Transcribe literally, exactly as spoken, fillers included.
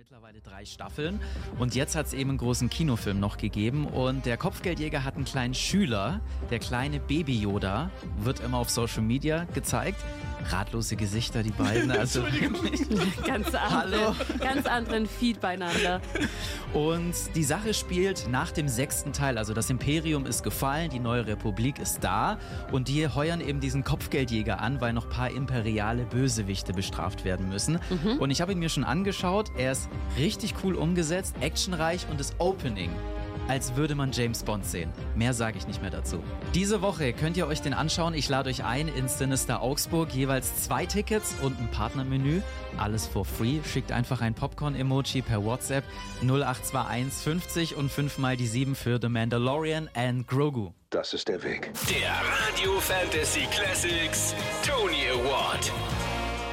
mittlerweile drei Staffeln und jetzt hat es eben einen großen Kinofilm noch gegeben und der Kopfgeldjäger hat einen kleinen Schüler, der kleine Baby Yoda, wird immer auf Social Media gezeigt. Ratlose Gesichter, die beiden. Also ganz, andere, ganz anderen Feed beieinander. Und die Sache spielt nach dem sechsten Teil. Also das Imperium ist gefallen, die neue Republik ist da und die heuern eben diesen Kopfgeldjäger an, weil noch ein paar imperiale Bösewichte bestraft werden müssen. Mhm. Und ich habe ihn mir schon angeschaut. Er ist richtig cool umgesetzt, actionreich und das Opening, als würde man James Bond sehen. Mehr sage ich nicht mehr dazu. Diese Woche könnt ihr euch den anschauen. Ich lade euch ein ins Sinister Augsburg. Jeweils zwei Tickets und ein Partnermenü. Alles for free. Schickt einfach ein Popcorn-Emoji per WhatsApp null acht zwei eins fünfzig und fünf mal die sieben für The Mandalorian and Grogu. Das ist der Weg. Der Radio Fantasy Classics Tony Award.